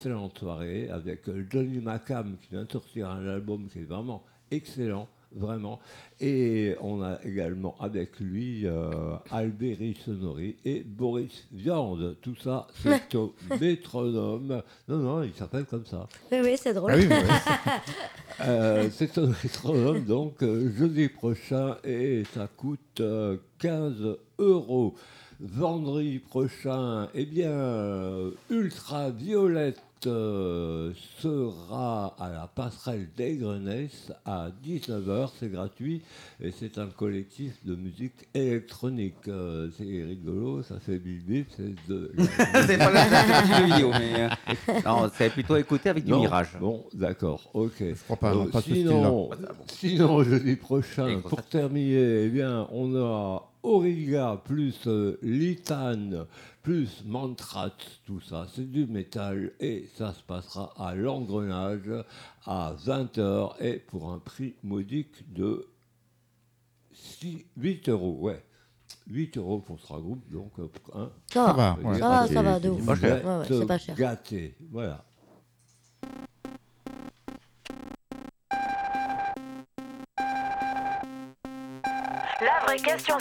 excellente soirée avec Johnny Macam qui vient de sortir un album qui est vraiment excellent, vraiment. Et on a également avec lui Alberi Sonori et Boris Viande. Tout ça, c'est au métronome. Non, il s'appelle comme ça. Oui, c'est drôle. Ah oui, mais C'est au métronome, donc jeudi prochain, et ça coûte 15 euros. Vendredi prochain, eh bien, Ultraviolette sera à la passerelle d'Aigrenès à 19h, c'est gratuit, et c'est un collectif de musique électronique. C'est rigolo, ça fait bip bip, c'est de... C'est pas la vidéo, mais non, c'est plutôt écouté avec du Non, Mirage. Bon, d'accord, ok. je crois pas, non, pas ce style-là. Sinon, jeudi prochain, Et pour terminer, eh bien, on a Auriga plus Litane plus Mantrat, tout ça, c'est du métal et ça se passera à l'Engrenage à 20h et pour un prix modique de 8 euros, ouais. 8 euros pour 3 groupes, donc Ça va, ouais. Ça va, de ouf. vous Ouais, êtes c'est pas cher. gâtés, voilà. La vraie question